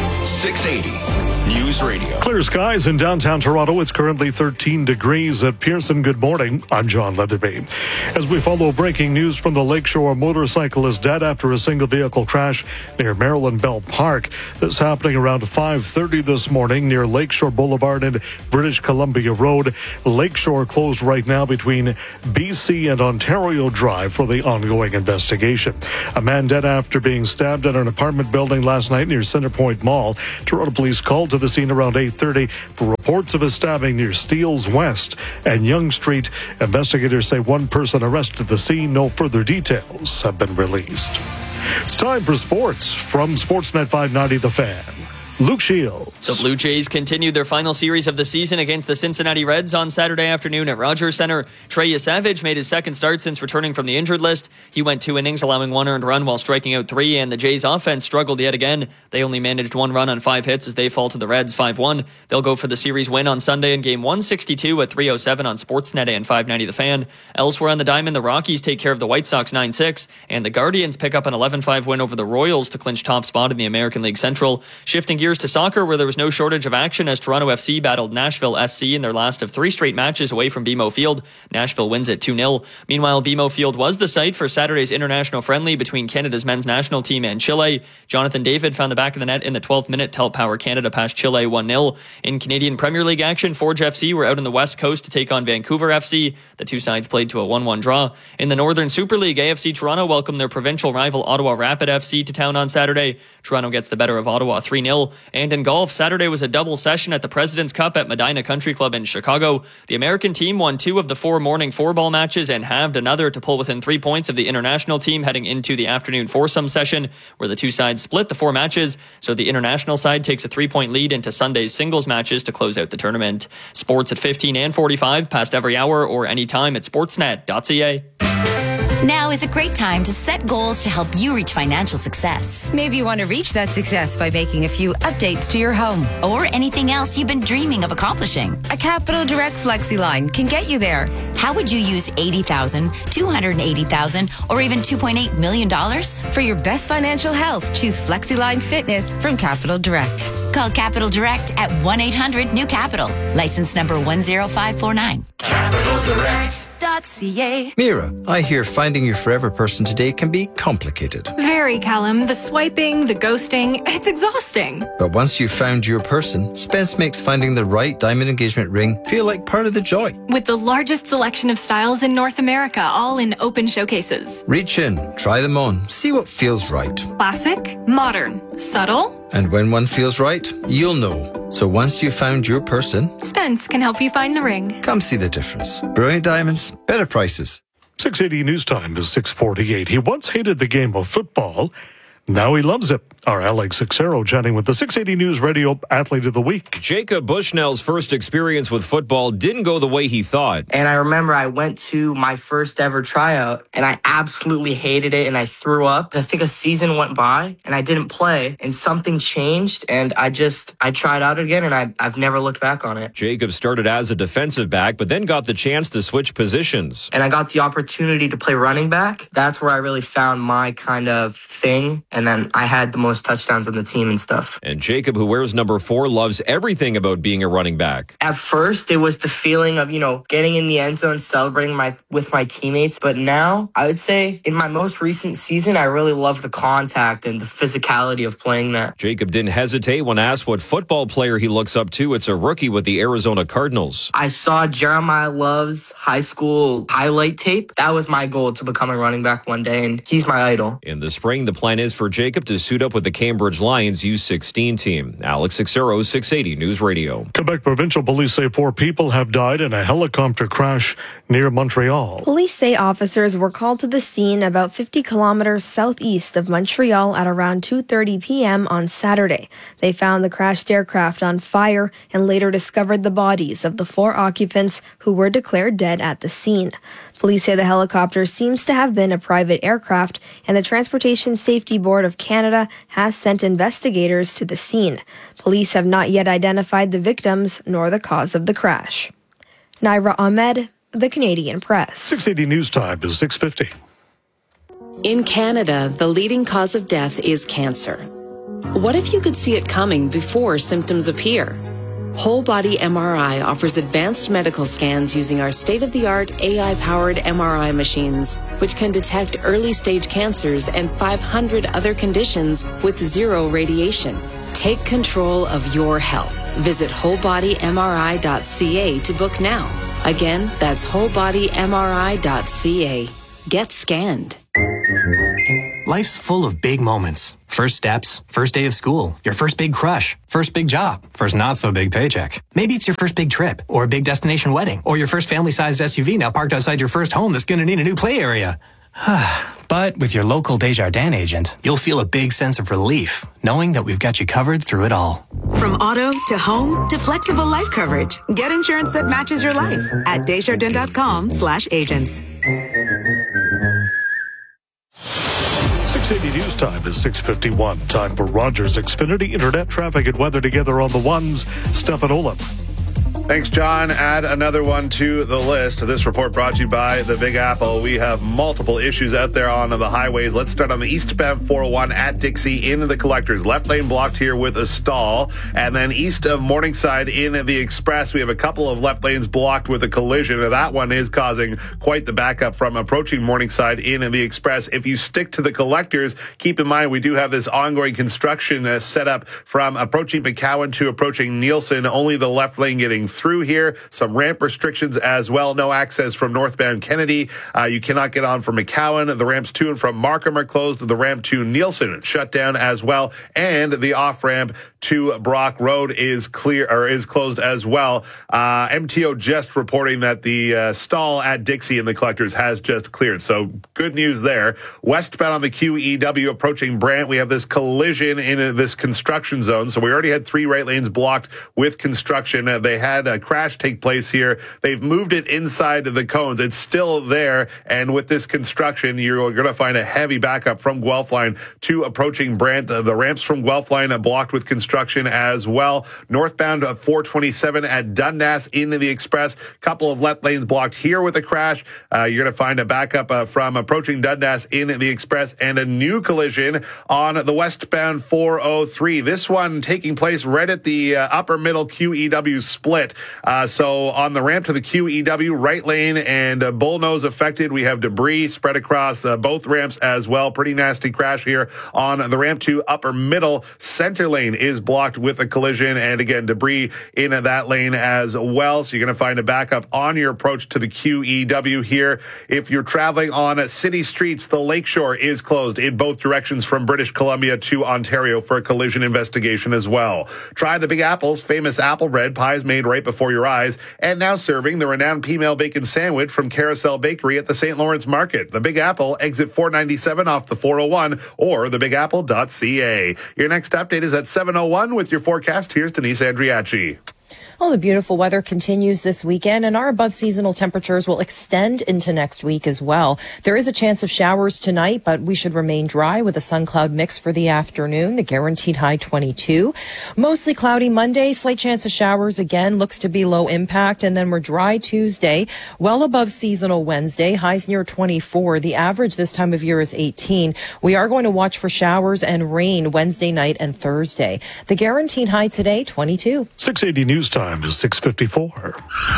680 News Radio. Clear skies in downtown Toronto. It's currently 13 degrees at Pearson. Good morning. I'm John Leatherby. As we follow breaking news from the Lakeshore, a motorcyclist dead after a single vehicle crash near Maryland Bell Park. This happening around 5:30 this morning near Lakeshore Boulevard and British Columbia Road. Lakeshore closed right now between BC and Ontario Drive for the ongoing investigation. A man dead after being stabbed at an apartment building last night near Centrepoint Mall. Toronto police called to the scene around 8:30 for reports of a stabbing near Steeles West and Yonge Street. Investigators say one person arrested at the scene. No further details have been released. It's time for sports from Sportsnet 590 The Fan. Luke Shields. The Blue Jays continued their final series of the season against the Cincinnati Reds on Saturday afternoon at Rogers Center. Trey Yesavage made his second start since returning from the injured list. He went 2 innings, allowing 1 earned run while striking out 3, and the Jays offense struggled yet again. They only managed 1 run on 5 hits as they fall to the Reds 5-1. They'll go for the series win on Sunday in game 162 at 3:07 on Sportsnet and 590 The Fan. Elsewhere on the diamond, the Rockies take care of the White Sox 9-6, and the Guardians pick up an 11-5 win over the Royals to clinch top spot in the American League Central. Shifting gears to soccer, where there was no shortage of action as Toronto FC battled Nashville SC in their last of 3 straight matches away from BMO Field. Nashville wins at 2-0. Meanwhile, BMO Field was the site for Saturday's international friendly between Canada's men's national team and Chile. Jonathan David found the back of the net in the 12th minute to help power Canada past Chile 1-0. In Canadian Premier League action, Forge FC were out on the West Coast to take on Vancouver FC. The two sides played to a 1-1 draw. In the Northern Super League, AFC Toronto welcomed their provincial rival Ottawa Rapid FC to town on Saturday. Toronto gets the better of Ottawa 3-0. And in golf, Saturday was a double session at the President's Cup at Medina Country Club in Chicago. The American team won 2 of the 4 morning 4-ball matches and halved another to pull within 3 points of the international team heading into the afternoon foursome session, where the two sides split the 4 matches. So the international side takes a 3-point lead into Sunday's singles matches to close out the tournament. Sports at 15 and 45 past every hour or anytime at sportsnet.ca. Now is a great time to set goals to help you reach financial success. Maybe you want to reach that success by making a few updates to your home. Or anything else you've been dreaming of accomplishing. A Capital Direct FlexiLine can get you there. How would you use $80,000, $280,000, or even $2.8 million? For your best financial health, choose FlexiLine Fitness from Capital Direct. Call Capital Direct at 1-800-NEW-CAPITAL. License number 10549. Capital Direct. Mira, I hear finding your forever person today can be complicated. Very, Callum. The swiping, the ghosting, it's exhausting. But once you've found your person, Spence makes finding the right diamond engagement ring feel like part of the joy. With the largest selection of styles in North America, all in open showcases. Reach in, try them on, see what feels right. Classic, modern, subtle. And when one feels right, you'll know. So once you've found your person, Spence can help you find the ring. Come see the difference. Brilliant diamonds, better prices. 680 News Time is 6:48. He once hated the game of football. Now he loves it. Our Alex Sixero chatting with the 680 News Radio Athlete of the Week. Jacob Bushnell's first experience with football didn't go the way he thought. And I remember I went to my first ever tryout and I absolutely hated it and I threw up. I think a season went by and I didn't play and something changed and I tried out again and I've never looked back on it. Jacob started as a defensive back but then got the chance to switch positions. And I got the opportunity to play running back. That's where I really found my kind of thing. And then I had the most touchdowns on the team and stuff. And Jacob, who wears number 4, loves everything about being a running back. At first, it was the feeling of, getting in the end zone, celebrating with my teammates. But now, I would say, in my most recent season, I really love the contact and the physicality of playing that. Jacob didn't hesitate when asked what football player he looks up to. It's a rookie with the Arizona Cardinals. I saw Jeremiah Love's high school highlight tape. That was my goal, to become a running back one day, and he's my idol. In the spring, the plan is for Jacob to suit up with the Cambridge Lions U16 team. Alex Sixero, 680 News Radio. Quebec Provincial Police say 4 people have died in a helicopter crash near Montreal. Police say officers were called to the scene about 50 kilometers southeast of Montreal at around 2:30 p.m. on Saturday. They found the crashed aircraft on fire and later discovered the bodies of the 4 occupants who were declared dead at the scene. Police say the helicopter seems to have been a private aircraft, and the Transportation Safety Board of Canada has sent investigators to the scene. Police have not yet identified the victims nor the cause of the crash. Naira Ahmed, The Canadian Press. 680 News Time is 6:50. In Canada, the leading cause of death is cancer. What if you could see it coming before symptoms appear? Whole Body MRI offers advanced medical scans using our state-of-the-art AI-powered MRI machines, which can detect early-stage cancers and 500 other conditions with zero radiation. Take control of your health. Visit wholebodymri.ca to book now. Again, that's wholebodymri.ca. Get scanned. Life's full of big moments. First steps, first day of school, your first big crush, first big job, first not so big paycheck. Maybe it's your first big trip, or a big destination wedding, or your first family-sized SUV now parked outside your first home that's going to need a new play area. But with your local Desjardins agent, you'll feel a big sense of relief, knowing that we've got you covered through it all. From auto to home to flexible life coverage, get insurance that matches your life at Desjardins.com/agents. 680 News Time is 6:51. Time for Rogers Xfinity Internet traffic and weather together on the ones. Stefan Olaf. Thanks, John. Add another one to the list. This report brought to you by the Big Apple. We have multiple issues out there on the highways. Let's start on the eastbound 401 at Dixie into the Collectors. Left lane blocked here with a stall. And then east of Morningside in the Express, we have a couple of left lanes blocked with a collision. That one is causing quite the backup from approaching Morningside in the Express. If you stick to the Collectors, keep in mind we do have this ongoing construction set up from approaching McCowan to approaching Nielsen. Only the left lane getting through here. Some ramp restrictions as well. No access from northbound Kennedy. You cannot get on from McCowan. The ramps to and from Markham are closed. The ramp to Nielsen shut down as well. And the off-ramp to Brock Road is closed as well. MTO just reporting that the stall at Dixie in the Collectors has just cleared. So good news there. Westbound on the QEW approaching Brant, we have this collision in this construction zone. So we already had 3 right lanes blocked with construction. They had a crash take place here. They've moved it inside the cones. It's still there. And with this construction, you're going to find a heavy backup from Guelph Line to approaching Brant. The ramps from Guelph Line are blocked with construction as well. Northbound 427 at Dundas into the Express. Couple of left lanes blocked here with a crash. You're going to find a backup from approaching Dundas in the Express and a new collision on the westbound 403. This one taking place right at the upper middle QEW split. So on the ramp to the QEW, right lane and bullnose affected. We have debris spread across both ramps as well. Pretty nasty crash here on the ramp to upper middle. Center lane is blocked with a collision, and again, debris in that lane as well. So you're going to find a backup on your approach to the QEW here. If you're traveling on city streets, the Lakeshore is closed in both directions from British Columbia to Ontario for a collision investigation as well. Try the Big Apple's famous apple bread pies made right before your eyes, and now serving the renowned P-Mail Bacon Sandwich from Carousel Bakery at the St. Lawrence Market. The Big Apple, exit 497 off the 401 or thebigapple.ca. Your next update is at 7:01 with your forecast. Here's Denise Andriachi. Well, the beautiful weather continues this weekend, and our above seasonal temperatures will extend into next week as well. There is a chance of showers tonight, but we should remain dry with a sun cloud mix for the afternoon. The guaranteed high 22. Mostly cloudy Monday, slight chance of showers again, looks to be low impact, and then we're dry Tuesday, well above seasonal Wednesday, highs near 24. The average this time of year is 18. We are going to watch for showers and rain Wednesday night and Thursday. The guaranteed high today, 22. 680 News Time is 6:54.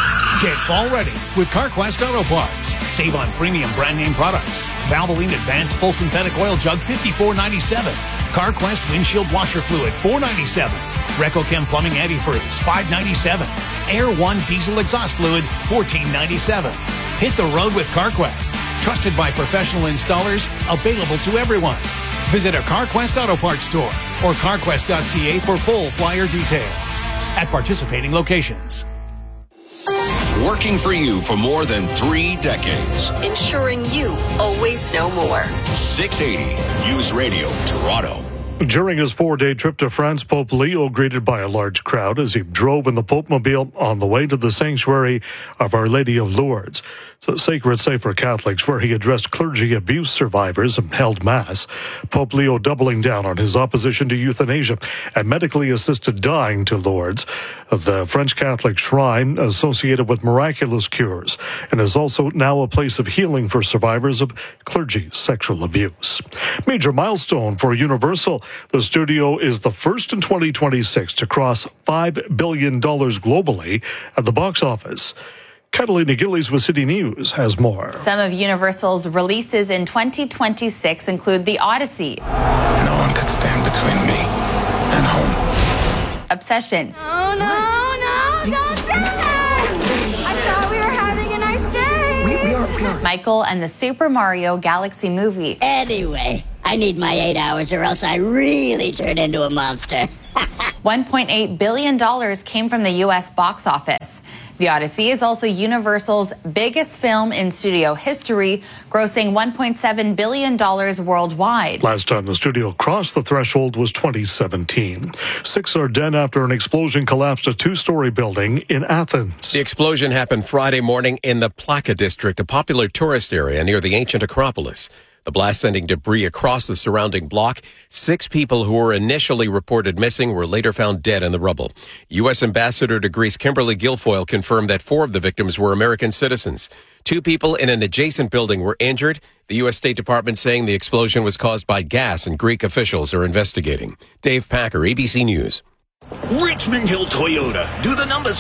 Get fall ready with CarQuest Auto Parts. Save on premium brand name products. Valvoline Advanced Full Synthetic Oil Jug, $54.97. CarQuest Windshield Washer Fluid, $4.97. RecoChem Plumbing Antifreeze, $5.97. Air One Diesel Exhaust Fluid, $14.97. Hit the road with CarQuest. Trusted by professional installers, available to everyone. Visit a CarQuest Auto Parts store or carquest.ca for full flyer details. At participating locations. Working for you for more than 3 decades. Ensuring you always know more. 680 News Radio Toronto. During his 4-day trip to France, Pope Leo greeted by a large crowd as he drove in the Pope-mobile on the way to the sanctuary of Our Lady of Lourdes. It's a sacred site for Catholics where he addressed clergy abuse survivors and held Mass. Pope Leo doubling down on his opposition to euthanasia and medically assisted dying to Lourdes, the French Catholic shrine associated with miraculous cures, and is also now a place of healing for survivors of clergy sexual abuse. Major milestone for Universal. The studio is the first in 2026 to cross $5 billion globally at the box office. Catalina Gillies with City News has more. Some of Universal's releases in 2026 include The Odyssey. No one could stand between me and home. Obsession. Oh, no, don't do it! I thought we were having a nice day. We are. Michael and the Super Mario Galaxy Movie. Anyway, I need my 8 hours or else I really turn into a monster. $1.8 billion came from the U.S. box office. The Odyssey is also Universal's biggest film in studio history, grossing $1.7 billion worldwide. Last time the studio crossed the threshold was 2017. 6 are dead after an explosion collapsed a 2-story building in Athens. The explosion happened Friday morning in the Plaka district, a popular tourist area near the ancient Acropolis. The blast sending debris across the surrounding block. 6 people who were initially reported missing were later found dead in the rubble. U.S. Ambassador to Greece Kimberly Guilfoyle confirmed that 4 of the victims were American citizens. 2 people in an adjacent building were injured. The U.S. State Department saying the explosion was caused by gas, and Greek officials are investigating. Dave Packer, ABC News. Richmond Hill Toyota. Do the numbers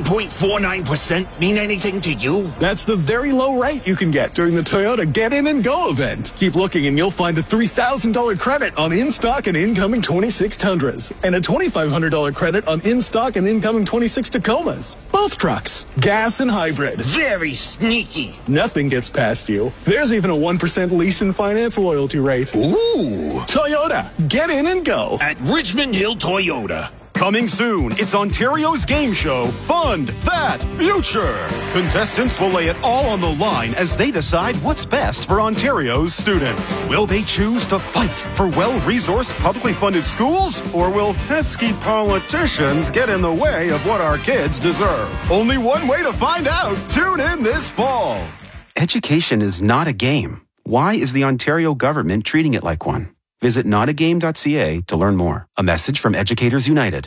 3.49% mean anything to you? That's the very low rate you can get during the Toyota Get In and Go event. Keep looking and you'll find a $3,000 credit on in-stock and incoming 26 Tundras and a $2,500 credit on in-stock and incoming 26 Tacomas. Both trucks, gas and hybrid. Very sneaky. Nothing gets past you. There's even a 1% lease and finance loyalty rate. Ooh. Toyota, get in and go. At Richmond Hill Toyota. Coming soon, it's Ontario's game show, Fund That Future. Contestants will lay it all on the line as they decide what's best for Ontario's students. Will they choose to fight for well-resourced, publicly funded schools? Or will pesky politicians get in the way of what our kids deserve? Only one way to find out. Tune in this fall. Education is not a game. Why is the Ontario government treating it like one? Visit notagame.ca to learn more. A message from Educators United.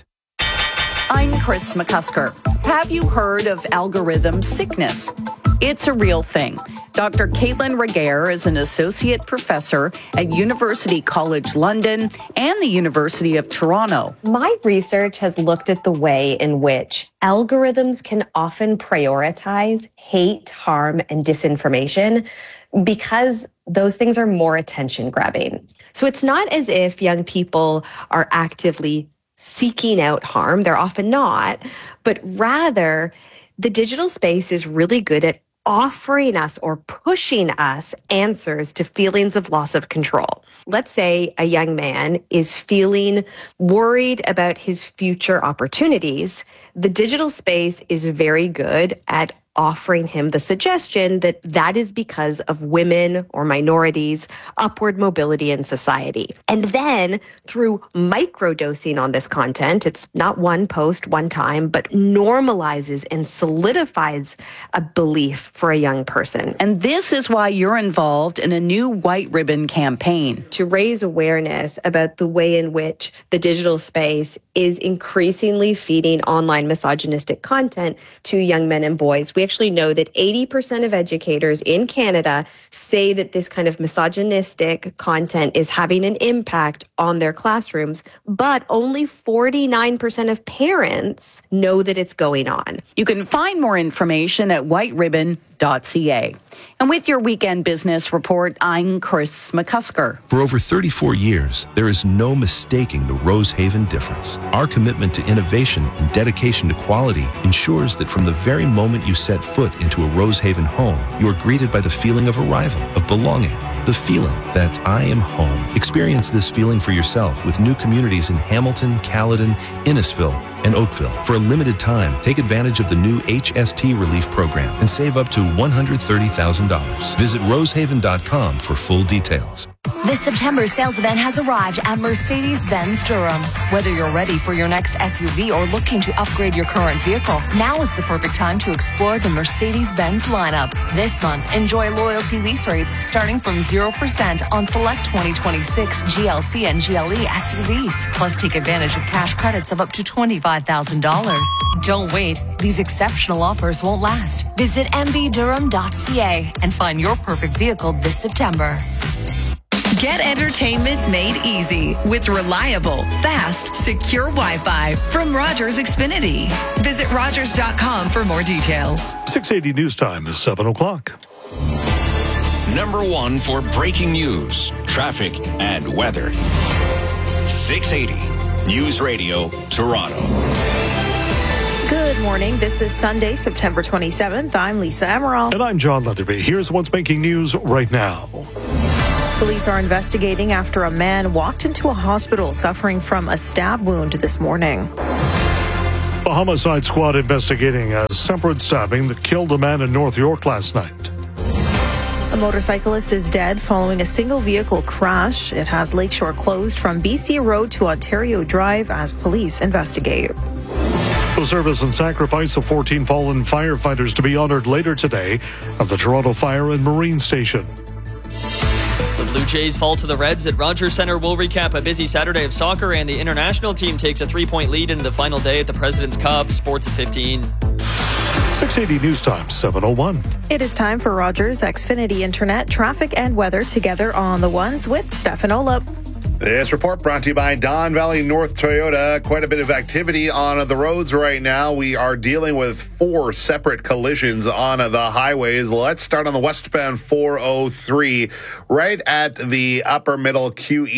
I'm Chris McCusker. Have you heard of algorithm sickness? It's a real thing. Dr. Caitlin Regehr is an associate professor at University College London and the University of Toronto. My research has looked at the way in which algorithms can often prioritize hate, harm, and disinformation because those things are more attention grabbing. So it's not as if young people are actively seeking out harm. They're often not, but rather the digital space is really good at offering us or pushing us answers to feelings of loss of control. Let's say a young man is feeling worried about his future opportunities. The digital space is very good at offering him the suggestion that that is because of women or minorities' upward mobility in society. And then through microdosing on this content, it's not one post, one time, but normalizes and solidifies a belief for a young person. And this is why you're involved in a new White Ribbon campaign. To raise awareness about the way in which the digital space is increasingly feeding online misogynistic content to young men and boys. We actually know that 80% of educators in Canada say that this kind of misogynistic content is having an impact on their classrooms, but only 49% of parents know that it's going on. You can find more information at whiteribbon.ca. And with your Weekend Business Report, I'm Chris McCusker. For over 34 years, there is no mistaking the Rosehaven difference. Our commitment to innovation and dedication to quality ensures that from the very moment you set foot into a Rosehaven home, you are greeted by the feeling of arrival, of belonging, the feeling that I am home. Experience this feeling for yourself with new communities in Hamilton, Caledon, Innisfil, and Oakville. For a limited time, take advantage of the new HST Relief Program and save up to $130,000. Visit rosehaven.com for full details. This September sales event has arrived at Mercedes-Benz Durham. Whether you're ready for your next SUV or looking to upgrade your current vehicle, now is the perfect time to explore the Mercedes-Benz lineup. This month, enjoy loyalty lease rates starting from 0% on select 2026 GLC and GLE SUVs. Plus, take advantage of cash credits of up to $25,000. Don't wait. These exceptional offers won't last. Visit mbdurham.ca and find your perfect vehicle this September. Get entertainment made easy with reliable, fast, secure Wi-Fi from Rogers Xfinity. Visit Rogers.com for more details. 680 News Time is 7 o'clock. Number 1 for breaking news, traffic, and weather. 680 News Radio, Toronto. Good morning. This is Sunday, September 27th. I'm Lisa Emerald. And I'm John Leatherby. Here's what's making news right now. Police are investigating after a man walked into a hospital suffering from a stab wound this morning. A homicide squad investigating a separate stabbing that killed a man in North York last night. A motorcyclist is dead following a single vehicle crash. It has Lakeshore closed from BC Road to Ontario Drive as police investigate. The service and sacrifice of 14 fallen firefighters to be honored later today at the Toronto Fire and Marine Station. The Blue Jays fall to the Reds at Rogers Centre. We'll recap a busy Saturday of soccer, and the international team takes a 3-point lead into the final day at the President's Cup. Sports at 15. 680 News Time, 7:01. It is time for Rogers Xfinity Internet, traffic and weather together on the ones with Stefan Olop. This report brought to you by Don Valley North Toyota. Quite a bit of activity on the roads right now. We are dealing with 4 separate collisions on the highways. Let's start on the westbound 403, right at the upper middle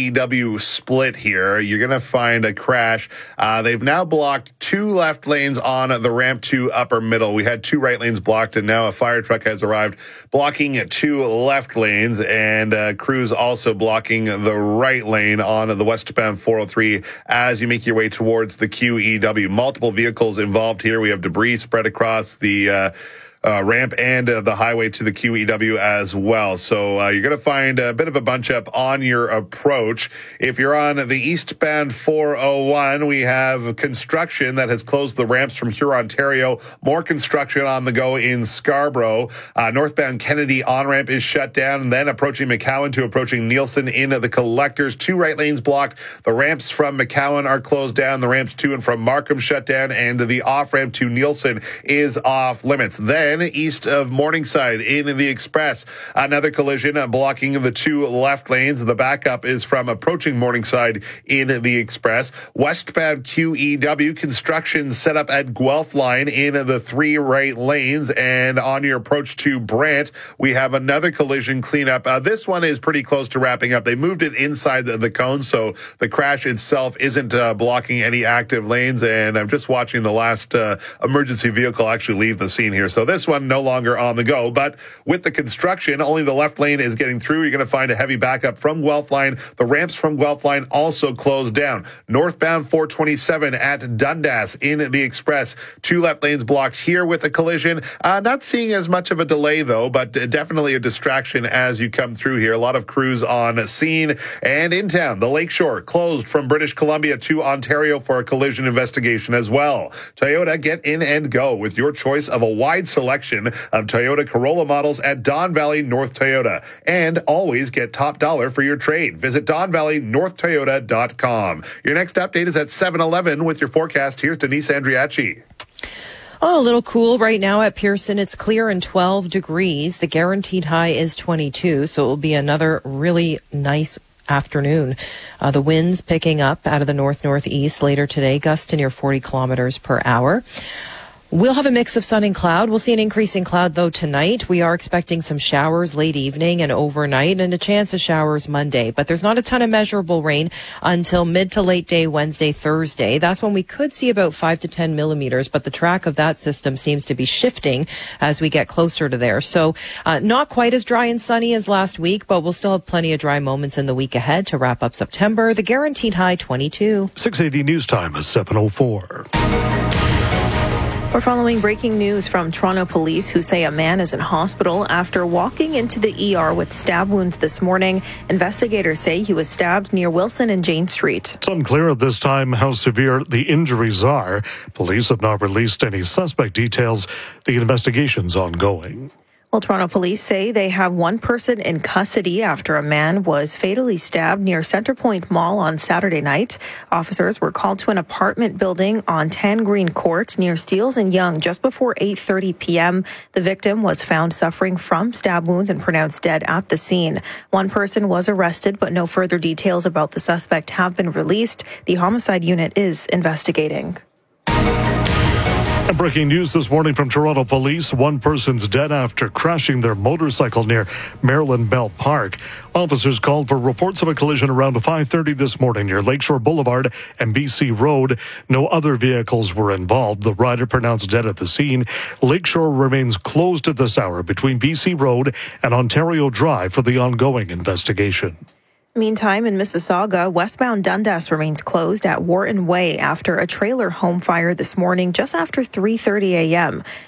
QEW split here. You're going to find a crash. They've now blocked 2 left lanes on the ramp to upper middle. We had 2 right lanes blocked, and now a fire truck has arrived blocking 2 left lanes, and crews also blocking the right lane on the westbound 403 as you make your way towards the QEW. Multiple vehicles involved here. We have debris spread across the ramp and the highway to the QEW as well. So you're going to find a bit of a bunch up on your approach. If you're on the eastbound 401, we have construction that has closed the ramps from Huron, Ontario. More construction on the go in Scarborough. Northbound Kennedy on-ramp is shut down. And then approaching McCowan to approaching Nielsen in the collectors. 2 right lanes blocked. The ramps from McCowan are closed down. The ramps to and from Markham shut down. And the off-ramp to Nielsen is off limits. Then east of Morningside in the Express, another collision blocking the 2 left lanes. The backup is from approaching Morningside in the Express. Westbound QEW, construction set up at Guelph Line in the 3 right lanes. And on your approach to Brant, we have another collision cleanup. This one is pretty close to wrapping up. They moved it inside the cone, so the crash itself isn't blocking any active lanes. And I'm just watching the last emergency vehicle actually leave the scene here. So this one no longer on the go, but with the construction, only the left lane is getting through. You're going to find a heavy backup from Guelph Line. The ramps from Guelph Line also closed down. Northbound 427 at Dundas in the Express. 2 left lanes blocked here with a collision. Not seeing as much of a delay though, but definitely a distraction as you come through here. A lot of crews on scene. And in town, the Lakeshore closed from British Columbia to Ontario for a collision investigation as well. Toyota, get in and go with your choice of a wide selection of Toyota Corolla models at Don Valley North Toyota. And always get top dollar for your trade. Visit DonValleyNorthToyota.com. Your next update is at 7:11 with your forecast. Here's Denise Andriachi. Oh, a little cool right now at Pearson. It's clear and 12 degrees. The guaranteed high is 22, so it will be another really nice afternoon. The winds picking up out of the north-northeast later today, gusts to near 40 kilometers per hour. We'll have a mix of sun and cloud. We'll see an increase in cloud, though, tonight. We are expecting some showers late evening and overnight and a chance of showers Monday. But there's not a ton of measurable rain until mid to late day Wednesday, Thursday. That's when we could see about 5 to 10 millimeters. But the track of that system seems to be shifting as we get closer to there. So not quite as dry and sunny as last week, but we'll still have plenty of dry moments in the week ahead to wrap up September. The guaranteed high, 22. 680 News Time is 7:04. We're following breaking news from Toronto police who say a man is in hospital after walking into the ER with stab wounds this morning. Investigators say he was stabbed near Wilson and Jane Street. It's unclear at this time how severe the injuries are. Police have not released any suspect details. The investigation's ongoing. Well, Toronto police say they have one person in custody after a man was fatally stabbed near Centrepoint Mall on Saturday night. Officers were called to an apartment building on 10 Green Court near Steeles and Yonge just before 8:30 p.m. The victim was found suffering from stab wounds and pronounced dead at the scene. One person was arrested, but no further details about the suspect have been released. The homicide unit is investigating. And breaking news this morning from Toronto police. One person's dead after crashing their motorcycle near Maryland Bell Park. Officers called for reports of a collision around 5:30 this morning near Lakeshore Boulevard and BC Road. No other vehicles were involved. The rider pronounced dead at the scene. Lakeshore remains closed at this hour between BC Road and Ontario Drive for the ongoing investigation. Meantime, in Mississauga, westbound Dundas remains closed at Wharton Way after a trailer home fire this morning just after 3:30 a.m.